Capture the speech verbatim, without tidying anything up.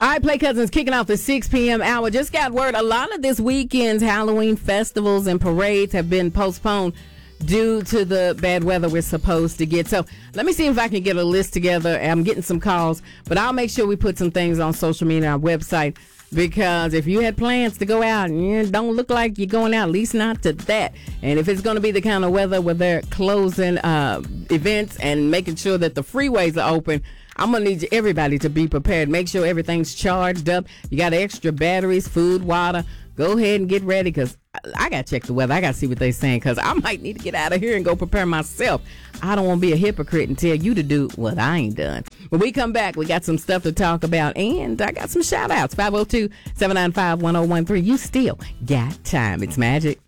All right, Play Cousins kicking off the six p.m. hour. Just got word a lot of this weekend's Halloween festivals and parades have been postponed due to the bad weather we're supposed to get. So let me see if I can get a list together. I'm getting some calls, but I'll make sure we put some things on social media, our website, because if you had plans to go out and you don't look like you're going out, at least not to that. And if it's going to be the kind of weather where they're closing uh, events and making sure that the freeways are open, I'm going to need everybody to be prepared. Make sure everything's charged up. You got extra batteries, food, water. Go ahead and get ready, because I got to check the weather. I got to see what they're saying, because I might need to get out of here and go prepare myself. I don't want to be a hypocrite and tell you to do what I ain't done. When we come back, we got some stuff to talk about, and I got some shout outs. five oh two, seven nine five, one oh one three. You still got time. It's Magic.